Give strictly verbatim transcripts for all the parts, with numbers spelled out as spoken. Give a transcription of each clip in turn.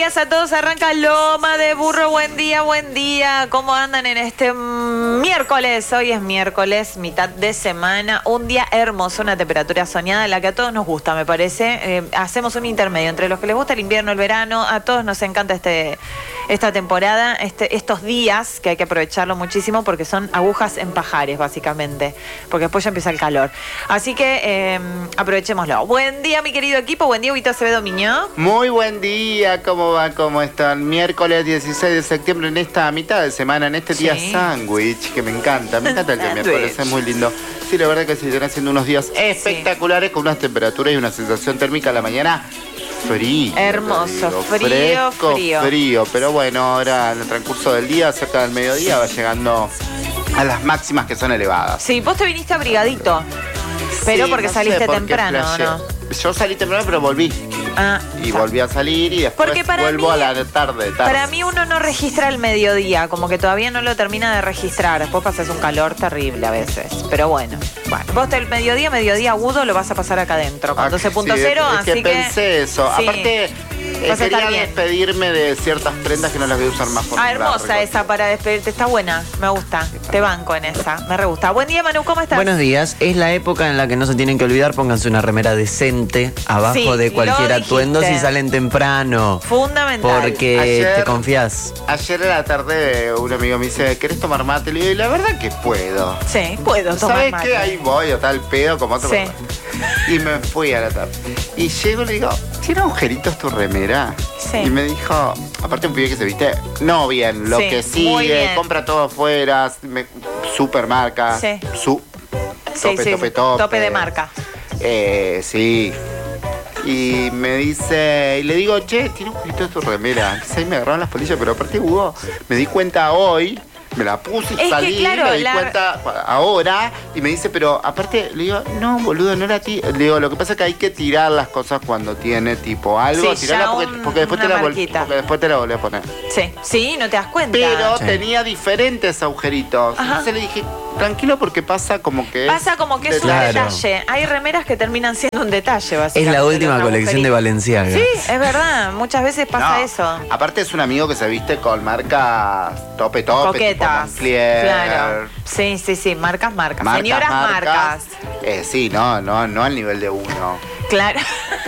días a todos. Arranca Loma de Burro. Buen día, buen día. ¿Cómo andan en este miércoles? Hoy es miércoles, mitad de semana. Un día hermoso, una temperatura soñada, la que a todos nos gusta, me parece. Eh, hacemos un intermedio entre los que les gusta el invierno, el verano. A todos nos encanta este, esta temporada, este, estos días, que hay que aprovecharlo muchísimo porque son agujas en pajares, básicamente. Porque después ya empieza el calor. Así que eh, aprovechémoslo. Buen día, mi querido equipo. Buen día, Vito Acevedo Miñó. Muy buen día, ¿cómo va? ¿Cómo están? Miércoles dieciséis de septiembre, en esta mitad de semana, en este día Sí. sándwich, que me encanta, me encanta el día miércoles, es muy lindo. Sí, la verdad que se están haciendo unos días espectaculares, con unas temperaturas y una sensación térmica a la mañana frío. Hermoso, frío, fresco, frío. frío. Pero bueno, ahora en el transcurso del día, cerca del mediodía, va llegando a las máximas que son elevadas. Sí, vos te viniste abrigadito, pero Sí, porque no saliste sé por qué temprano, flasheé. ¿no? Yo salí temprano, pero volví. Ah, Y está. volví a salir y después Porque para vuelvo mí- a la tarde, tarde. Para mí uno no registra el mediodía, como que todavía no lo termina de registrar. Después pasas un calor terrible a veces. Pero bueno, bueno. Vos el mediodía, mediodía agudo, lo vas a pasar acá adentro, con Ah, doce punto sí, cero, es que así que... pensé eso. Sí. Aparte, eh, Vas a estar quería bien. despedirme de ciertas prendas que no las voy a usar más por Ah, un hermosa largo. esa para despedirte, está buena, me gusta. Te banco en esa, me re gusta. Buen día, Manu, ¿cómo estás? Buenos días, es la época en la que no se tienen que olvidar, pónganse una remera decente abajo Sí, de cualquier lo atuendo dijiste. si salen temprano. Fundamental. Porque Ayer- te confías. Ayer a la tarde un amigo me dice, ¿querés tomar mate? Le digo, y la verdad que puedo. Sí, puedo tomar ¿Sabes mate. qué? Ahí voy, o tal pedo como otro. Sí. Y me fui a la tarde. Y llego y le digo, ¿tiene agujeritos tu remera? Sí. Y me dijo, aparte un pibe que se viste, no bien, lo Sí, que muy sigue, bien. compra todo afuera, me- super marca, Sí. su, Sí, tope, sí, tope, tope. tope de marca. Eh, sí. Y me dice, y le digo, che, tiene un poquito de tu remera. Entonces ahí me agarraron las polillas, pero aparte Hugo, me di cuenta hoy, me la puse, Es que, salí, claro, me di la- cuenta ahora, y me dice, pero aparte, le digo, no, boludo, no era ti. Le digo, lo que pasa es que hay que tirar las cosas cuando tiene tipo algo, Sí, tirarla ya porque, un- porque después te una la vol- marquita. porque después te la volví a poner. Sí, sí, no te das cuenta. Pero Sí. tenía diferentes agujeritos. Ajá. Entonces le dije, tranquilo porque pasa como que Pasa como que es un Claro. detalle. Hay remeras que terminan siendo un detalle, básicamente. Es la última los colección de agujeritos. Balenciaga. Sí, es verdad. Muchas veces pasa No, eso. Aparte es un amigo que se viste con marcas tope tope, tipo Coquetas. Moncler, Claro. Sí, sí, sí. Marcas, marcas. marcas, Señoras marcas. Eh, sí, no, no, no al nivel de uno. Claro.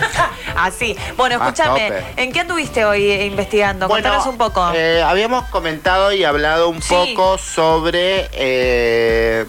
Así. Bueno, Más escúchame. tope. ¿En qué anduviste hoy eh, investigando? Contanos un poco. eh, habíamos comentado y hablado un Sí. poco sobre eh,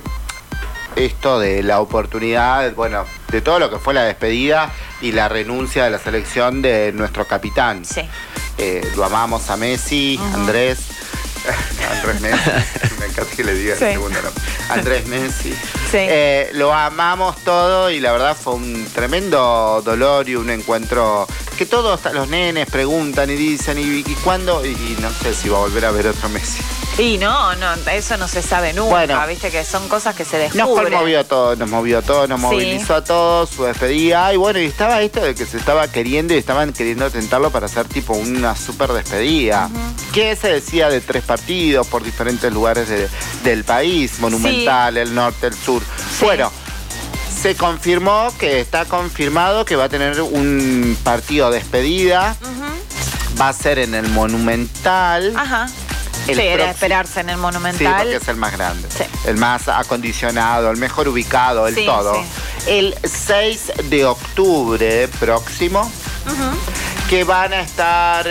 esto de la oportunidad, bueno, de todo lo que fue la despedida y la renuncia de la selección de nuestro capitán. Sí. Eh, lo amamos a Messi, Andrés. Andrés Messi. Me encanta que le diga Sí. el segundo nombre. Andrés Messi. Sí. Eh, lo amamos todo y la verdad fue un tremendo dolor y un encuentro que todos los nenes preguntan y dicen, ¿y, y cuándo? Y no sé si va a volver a ver otro Messi. Y no, no, eso no se sabe nunca. Bueno. Viste que son cosas que se Nos descubren. conmovió a todos, nos movió a todos, nos Sí. movilizó a todos, su despedida. Y bueno, y estaba esto de que se estaba queriendo y estaban queriendo tentarlo para hacer tipo una super despedida. ¿Qué se decía de tres partidos por diferentes lugares de- del país? Monumental, el norte, el sur. Sí. Bueno, se confirmó que está confirmado que va a tener un partido de despedida. Ujú. Va a ser en el Monumental. Ajá. El sí, era próximo- esperarse en el Sí, Monumental. porque es el más grande. Sí. El más acondicionado, el mejor ubicado, el Sí, todo. sí. El seis de octubre próximo, Ujú. que van a estar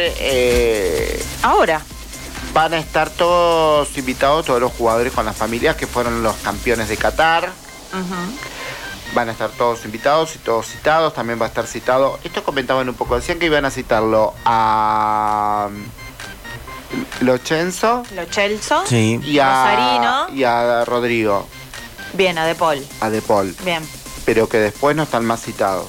eh, Ahora. van a estar todos invitados, todos los jugadores con las familias que fueron los campeones de Qatar. Ujú. Van a estar todos invitados y todos citados. También va a estar citado. Esto comentaban un poco. Decían que iban a citarlo a Lo Chenzo Lo Chelso. Sí. y a, Rosarino. y a Rodrigo, Bien, a De Paul. a De Paul. Bien. Pero que después no están más citados.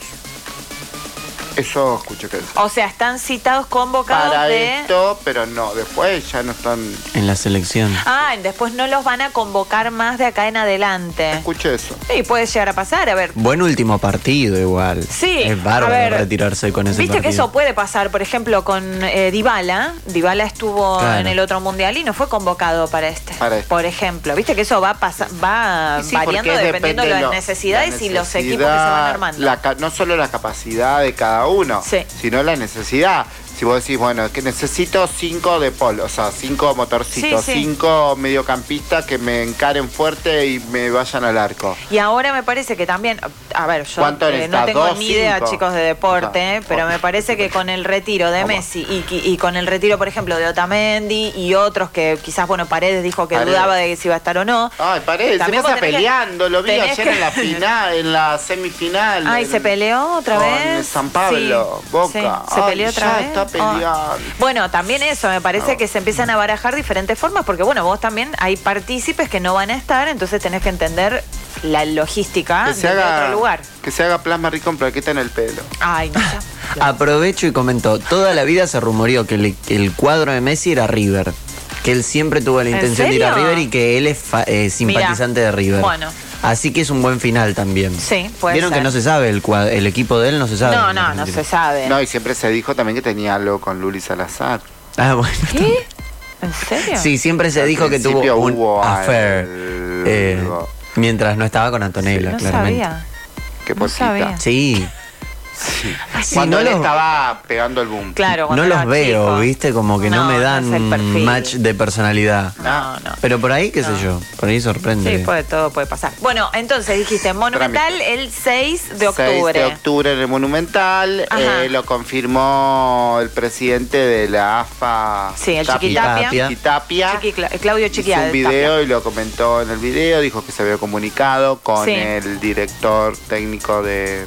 Eso escuché que O sea, están citados convocados para de... esto, pero no, después ya no están. En la selección. Ah, después no los van a convocar más de acá en adelante. Escuché eso. Sí, puede llegar a pasar, a ver. Buen último partido igual. Sí, Es bárbaro a ver, retirarse con ese Viste partido. que eso puede pasar, por ejemplo, con eh, Dybala. Dybala estuvo Claro. en el otro mundial y no fue convocado para este. Para este. Por ejemplo, viste que eso va pasa- va Y sí, variando porque dependiendo de depende las lo- necesidades la y los equipos que se necesidad, van armando. la ca- no solo la capacidad de cada uno, Sí. sino la necesidad. Si Si vos decís, bueno, que necesito cinco de polo, o sea, cinco motorcitos, Sí, sí. cinco mediocampistas que me encaren fuerte y me vayan al arco. Y ahora me parece que también, a ver, yo ¿Cuánto eh, no necesitas? tengo ¿Dos, ni idea, cinco? chicos, de deporte, Ajá. pero me parece que con el retiro de ¿Cómo? Messi y, y- y con el retiro, por ejemplo, de Otamendi y otros que quizás, bueno, Paredes dijo que Paredes. dudaba de si iba a estar o no. Ay, Paredes, se También pasa vos tenés que- peleando, lo vi tenés ayer que- en la final, en la semifinal. Ay, en- ¿se peleó otra con vez? San Pablo, Sí, Boca. sí, ¿se Ay, peleó otra ya vez? está peleando. Ah. Bueno, también eso, me parece No. que se empiezan a barajar diferentes formas, porque bueno, vos también hay partícipes que no van a estar, entonces tenés que entender la logística Que se de haga, otro lugar. que se haga plasma rico en plaqueta en el pelo. Ay, no sé. Aprovecho y comento, toda la vida se rumoreó que el, que el cuadro de Messi era River. Que él siempre tuvo la ¿En intención de ir a serio? River y que él es fa- eh, simpatizante Mirá, de River. bueno. Así que es un buen final también. Sí, puede Vieron ser. que no se sabe, el, cua- el equipo de él no se sabe. No, en no, no Argentina. se sabe. No, y siempre se dijo también que tenía algo con Luli Salazar. Ah, bueno. ¿Qué? ¿En serio? Sí, siempre se Al dijo que tuvo principio un hubo affair. algo. eh, mientras no estaba con Antonella, No claramente. sabía. Qué No poquita. sabía. Sí. Sí. Sí, Cuando no él los- estaba pegando el boom. Claro, No cuando los era veo, chico. ¿viste? Como que no, me dan no es el perfil. match de personalidad. No, no. Pero por ahí, qué No. sé yo, por ahí sorprende. Sí, puede, todo puede pasar. Bueno, entonces dijiste, Monumental el seis de octubre. seis de octubre en el Monumental. Ajá. Eh, lo confirmó el presidente de la A F A. Sí, el Tapia. Chiquitapia. Chiquitapia. Chiqui- Cla- Claudio Hizo Chiquial. un video y lo comentó en el video. Dijo que se había comunicado con Sí. el director técnico de,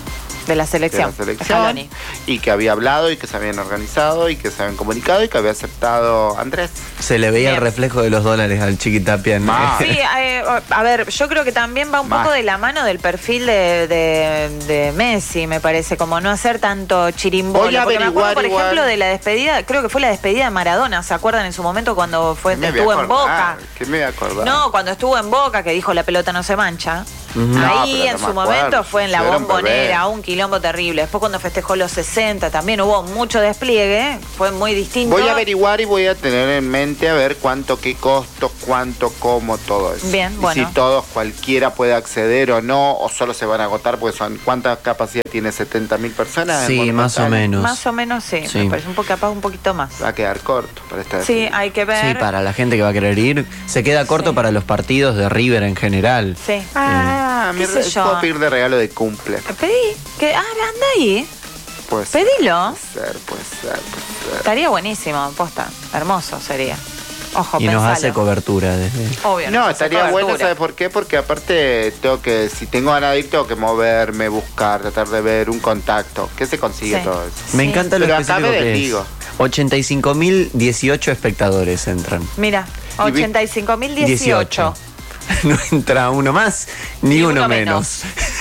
de la de selección. la selección. Scaloni. Y que había hablado y que se habían organizado y que se habían comunicado y que había aceptado Andrés. Se le veía Bien. el reflejo de los dólares al Chiquitapia en Mal. Sí, eh, a ver, yo creo que también va un Más. poco de la mano del perfil de, de- de Messi, me parece, como no hacer tanto chirimbolo. Voy a Porque me acuerdo, averiguar por igual. ejemplo, de la despedida, creo que fue la despedida de Maradona, ¿se acuerdan en su momento cuando fue, ¿Qué me voy a estuvo en acordar? Boca? ¿Qué me voy a acordar? No, cuando estuvo en Boca, que dijo la pelota no se mancha. Ujú. No, Ahí pero en no su me acuerdo. momento fue en la Yo era un bombonera, bebé. un quilombo terrible. Después cuando festejó los sesenta también hubo mucho despliegue, fue muy distinto. Voy a averiguar y voy a tener en mente a ver cuánto, qué costo, cuánto, cómo, todo eso. Bien, Y bueno. si todos, cualquiera puede acceder o no, o solo se van a agotar, porque son, ¿cuánta capacidad tiene? ¿setenta mil personas? Sí, en más o Monumental? menos. Más o menos sí, Sí. me parece un poco capaz un poquito más. Va a quedar corto para esta Sí, hay que ver. Sí, para la gente que va a querer ir. Se queda corto Sí. para los partidos de River en general. Sí. Ah, ¿Qué mi sé re- yo? puedo pedir de regalo de cumple. Pedí, que, ah, anda ahí, Puede ser, pedilo. Puede ser, puede ser, puede ser. Estaría buenísimo, posta, hermoso sería. Ojo, Y nos pensalo. hace cobertura desde. Obvio, No, nos hace estaría bueno, cobertura. ¿sabes por qué? Porque aparte tengo que, si tengo ganas de ir, tengo que moverme, buscar, tratar de ver un contacto. ¿Qué se consigue Sí. todo eso? Me Sí. encanta lo Pero acá específico me que desdigo. es. ochenta y cinco mil dieciocho espectadores entran. Mira, Y vi- ochenta y cinco mil dieciocho. No entra uno más ni, uno, menos.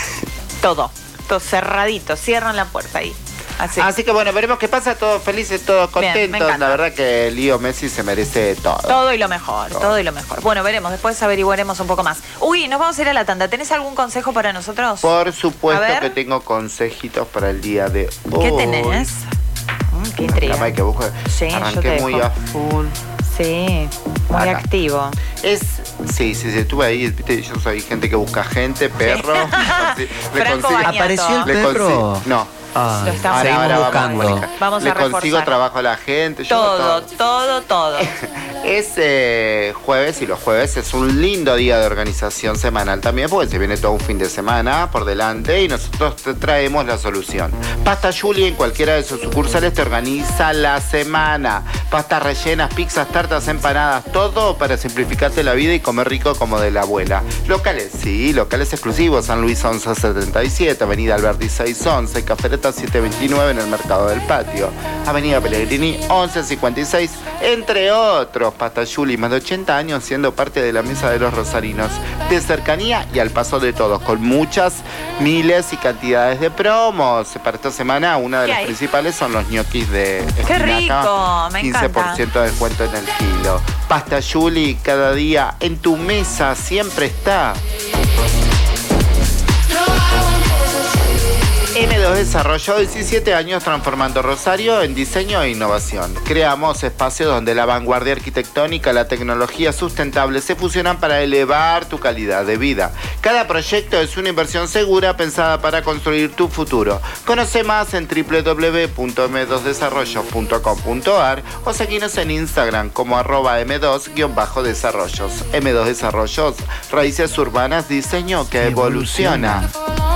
Todo, todo cerradito, cierran la puerta ahí. Así. Así que bueno, veremos qué pasa, todos felices, todos Bien, me contentos. encanta. La verdad que Leo Messi se merece todo. Todo y lo mejor, Todo. todo y lo mejor. Bueno, veremos, después averiguaremos un poco más. Uy, nos vamos a ir a la tanda. ¿Tenés algún consejo para nosotros? Por supuesto A ver. que tengo consejitos para el día de hoy. ¿Qué tenés? Mm, qué intriga. Dame que busque. Sí, yo Arranqué te muy dejo. a full. Sí, muy Acá. activo. Es, sí, sí, sí, estuve ahí, viste, yo soy gente que busca gente, perro. Sí, le Franco consigo- Bañato. ¿Apareció el le perro? consigo- No. Ah, Lo estamos- seguimos Ahora, ahora buscando. Vamos, Mónica. Vamos le a consigo reforzar. trabajo a la gente. yo Todo, todo, todo. Es eh, jueves y los jueves es un lindo día de organización semanal también porque se viene todo un fin de semana por delante y nosotros te traemos la solución. Pasta Julie en cualquiera de sus sucursales te organiza la semana. Pastas rellenas, pizzas, tartas, empanadas, todo para simplificarte la vida y comer rico como de la abuela. Locales, sí, locales exclusivos. San Luis once setenta y siete, Avenida Alberti seiscientos once, Cafereta setecientos veintinueve en el Mercado del Patio, Avenida Pellegrini once cincuenta y seis, entre otros. Pasta Juli, más de ochenta años siendo parte de la mesa de los rosarinos, de cercanía y al paso de todos, con muchas miles y cantidades de promos. Para esta semana una de ¿Qué las hay? principales son los ñoquis de ¡Qué espinaca, rico! Me quince por ciento de descuento en el kilo. Pasta Juli, cada día en tu mesa siempre está. eme dos Desarrollo, diecisiete años transformando Rosario en diseño e innovación. Creamos espacios donde la vanguardia arquitectónica y la tecnología sustentable se fusionan para elevar tu calidad de vida. Cada proyecto es una inversión segura pensada para construir tu futuro. Conoce más en doble u doble u doble u punto eme dos desarrollo punto com punto a r o seguinos en Instagram como arroba eme dos guión bajo desarrollos. eme dos Desarrollos, raíces urbanas, diseño que evoluciona.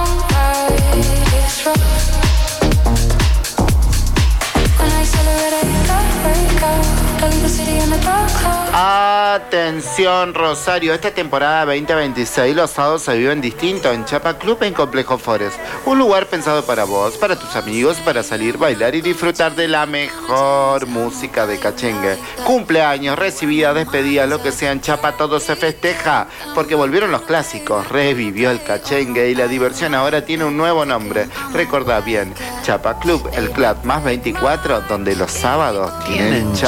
Atención Rosario, esta temporada veinte veintiséis los sábados se viven distinto en Chapa Club en Complejo Forest. Un lugar pensado para vos, para tus amigos, para salir, bailar y disfrutar de la mejor música de cachengue. Cumpleaños, recibida, despedida, lo que sea en Chapa, todo se festeja, porque volvieron los clásicos, revivió el cachengue y la diversión ahora tiene un nuevo nombre. Recordá bien, Chapa Club, el club más veinticuatro, donde los sábados tienen Chapa.